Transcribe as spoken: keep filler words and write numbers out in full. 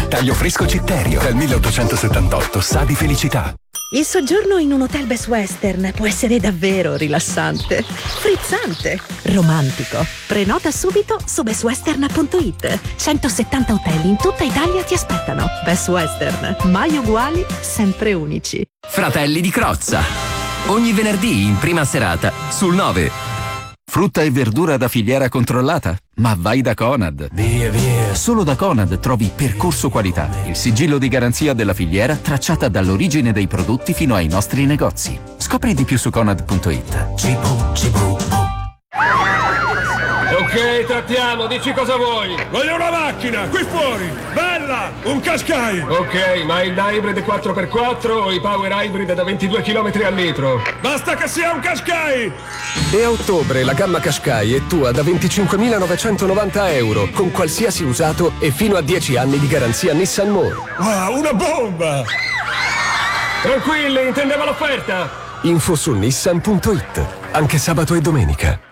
Taglio fresco Citterio. Dal milleottocentosettantotto sa di felicità. Il soggiorno in un hotel Best Western può essere davvero rilassante, frizzante, romantico. Prenota subito su best western punto it. centosettanta hotel in tutta Italia ti aspettano. Best Western, mai uguali, sempre unici. Fratelli di Crozza. Ogni venerdì in prima serata sul nove. Frutta e verdura da filiera controllata? Ma vai da Conad. Via, via. Solo da Conad trovi Percorso Qualità, il sigillo di garanzia della filiera tracciata dall'origine dei prodotti fino ai nostri negozi. Scopri di più su conad punto it. Cibo, cibo. Ok, trattiamo, dici cosa vuoi. Voglio una macchina, qui fuori, bella, un Qashqai. Ok, ma il hybrid quattro per quattro o i power hybrid da ventidue chilometri al litro? Basta che sia un Qashqai. E a ottobre la gamma Qashqai è tua da venticinquemilanovancentonovanta euro, con qualsiasi usato e fino a dieci anni di garanzia Nissan More. Wow, una bomba. Tranquilli, intendeva l'offerta. Info su nissan punto it, anche sabato e domenica.